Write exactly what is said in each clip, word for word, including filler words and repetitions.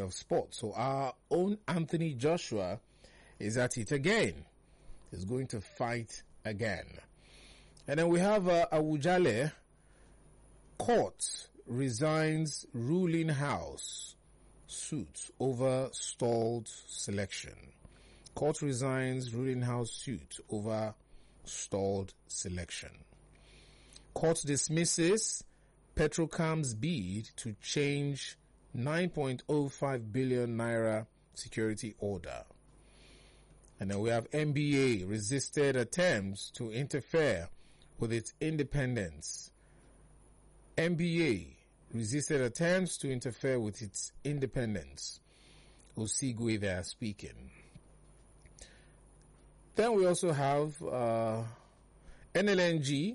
of sports. So our own Anthony Joshua is at it again. He's going to fight again. And then we have uh, Awujale. Court resigns ruling house suit over stalled selection. Court resigns ruling house suit over stalled selection. Court dismisses Petrocam's bid to change nine point oh five billion naira security order. And then we have N B A resisted attempts to interfere with its independence. N B A resisted attempts to interfere with its independence. Osigwe there speaking. Then we also have uh, N L N G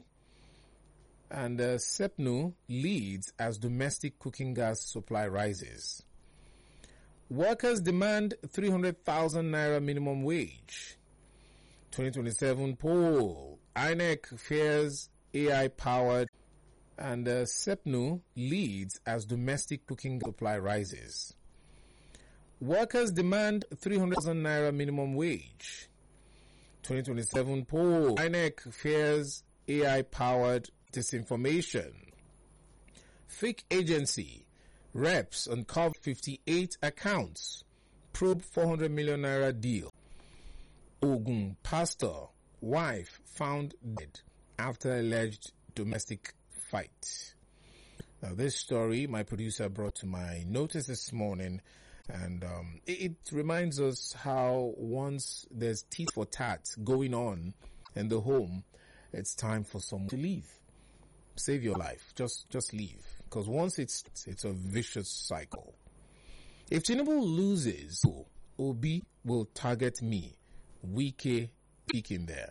and uh, SEPNU leads as domestic cooking gas supply rises. Workers demand three hundred thousand naira minimum wage. twenty twenty-seven poll. I N E C fears A I-powered and uh, SEPNU leads as domestic cooking supply rises. Workers demand three hundred thousand naira minimum wage. twenty twenty-seven poll. I N E C fears A I-powered disinformation. Fake agency. Reps uncover fifty-eight accounts. Probe four hundred million naira deal. Ogun pastor. Wife found dead after alleged domestic fight. Now this story my producer brought to my notice this morning, and um, it, it reminds us how once there's tit for tat going on in the home, it's time for someone to leave. Save your life. Just just leave. Because once it's it's a vicious cycle. If Tinubu loses, Obi will target me. Wike speaking there.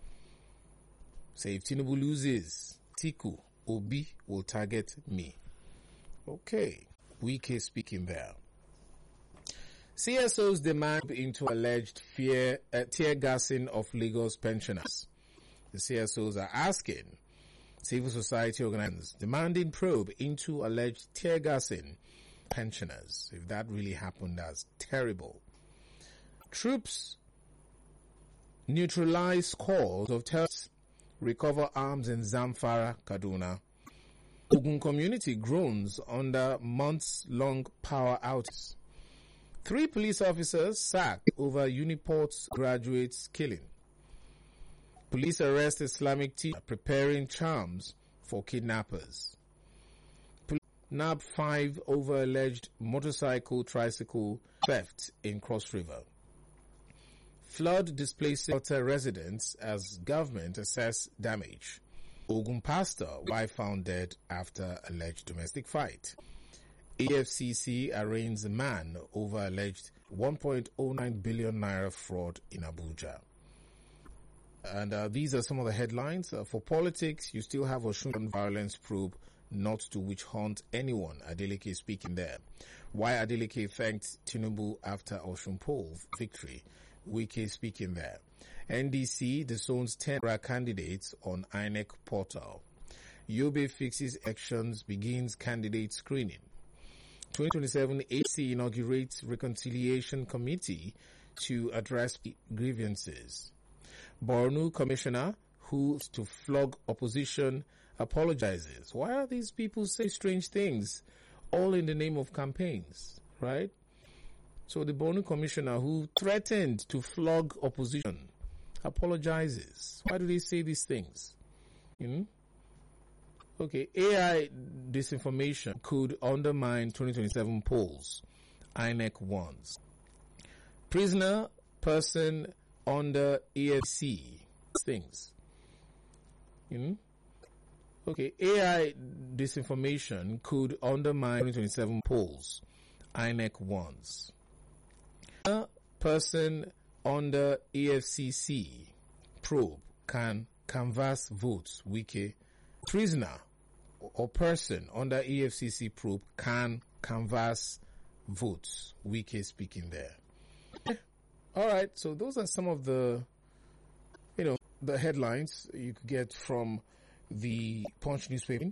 Say if Tinubu loses, Tiku, Obi will target me. Okay. Wike speaking there. C S Os demand into alleged fear, uh, tear gassing of Lagos pensioners. The C S Os are asking civil society organizations demanding probe into alleged tear gassing pensioners. If that really happened, that's terrible. Troops neutralize calls of terrorists, recover arms in Zamfara, Kaduna. Ogun community groans under months-long power outages. Three police officers sacked over Uniport's graduates killing. Police arrest Islamic teacher preparing charms for kidnappers. Police nab five over alleged motorcycle tricycle theft in Cross River. Flood displaces Delta residents as government assess damage. Ogun pastor wife found dead after alleged domestic fight. A F C C arraigns a man over alleged one point oh nine billion naira fraud in Abuja. And uh, these are some of the headlines. Uh, for politics, you still have Osun violence probe not to witch hunt anyone. Adeleke speaking there. Why Adeleke thanked Tinubu after Osun poll victory. Wike speaking there. N D C disowns ten candidates on I N E C portal. Yobe fixes elections, begins candidate screening. twenty twenty-seven A C inaugurates reconciliation committee to address grievances. Borno commissioner who to flog opposition apologizes. Why are these people say strange things, all in the name of campaigns, right? So the Borno commissioner who threatened to flog opposition apologizes. Why do they say these things? You know? Okay, A I disinformation could undermine twenty twenty-seven polls. I N E C warns. Prisoner person under E F C things. You know? Okay, A I disinformation could undermine twenty twenty-seven polls. I N E C warns. A person under E F C C probe can canvass votes. Wike. Prisoner or person under E F C C probe can canvass votes. Wike speaking there. All right, so those are some of the, you know, the headlines you could get from the Punch newspaper.